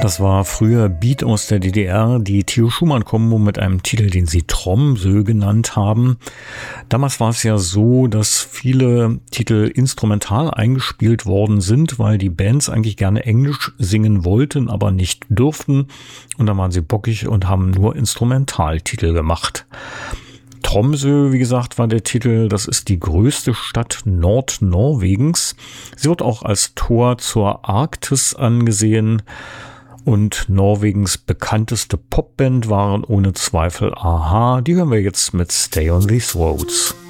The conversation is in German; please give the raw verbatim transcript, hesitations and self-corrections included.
Das war früher Beat aus der D D R, die Theo Schumann Combo mit einem Titel, den sie Tromsø genannt haben. Damals war es ja so, dass viele Titel instrumental eingespielt worden sind, weil die Bands eigentlich gerne Englisch singen wollten, aber nicht durften. Und dann waren sie bockig und haben nur Instrumentaltitel gemacht. Tromsø, wie gesagt, war der Titel. Das ist die größte Stadt Nordnorwegens. Sie wird auch als Tor zur Arktis angesehen. Und Norwegens bekannteste Popband waren ohne Zweifel a-ha. Die hören wir jetzt mit Stay on These Roads.